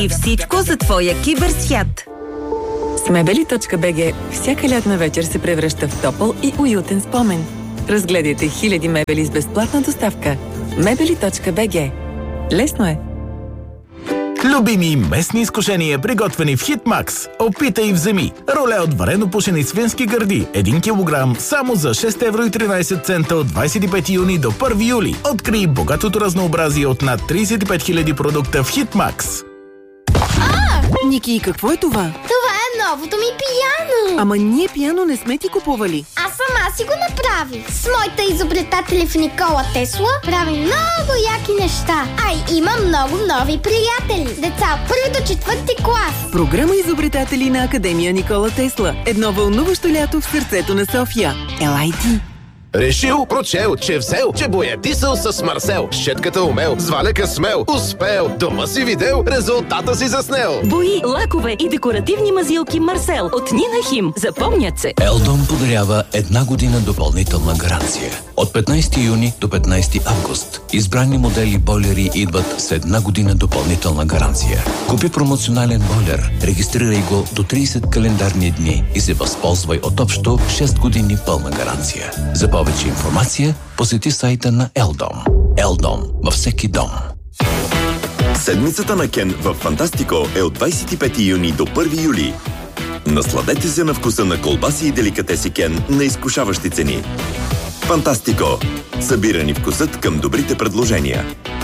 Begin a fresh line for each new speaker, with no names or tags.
и всичко за твоя киберсвят.
С мебели.bg всяка лятна вечер се превръща в топъл и уютен спомен. Разгледайте хиляди мебели с безплатна доставка. Мебели.bg. Лесно е!
Любими местни изкушения, приготвени в Хитмакс. Опитай и вземи. Роле от варено пушени свински гърди. 1 килограм само за 6,13 евро от 25 юни до 1 юли. Открий богатото разнообразие от над 35 000 продукта в Хитмакс.
Ники, какво е това?
Това е новото ми пияно.
Ама ние пияно не сме ти купували.
Аз сама си го направих. С моите изобретатели в Никола Тесла правим много яки неща. Има много нови приятели. Деца от 1 до 4 клас.
Програма изобретатели на Академия Никола Тесла. Едно вълнуващо лято в сърцето на София. Елай ти!
Решил, прочел, че взел, че боядисал с Марсел. Щетката умел, зваляка смел, успел. Дома си видел, резултата си заснел.
Бои, лакове и декоративни мазилки Марсел от Нина Хим. Запомнят се.
Елдон подарява 1 година допълнителна гаранция. От 15 юни до 15 август. Избрани модели бойлери идват с 1 година допълнителна гаранция. Купи промоционален бойлер, регистрирай го до 30 календарни дни и се възползвай от общо 6 години пълна гаранция. За повече информация посети сайта на Елдом. Елдом във всеки дом.
Седмицата на Кен в Фантастико е от 25 юни до 1 юли. Насладете се на вкуса на колбаси и деликатеси Кен на изкушаващи цени. Фантастико. Събирани вкусът към добрите предложения.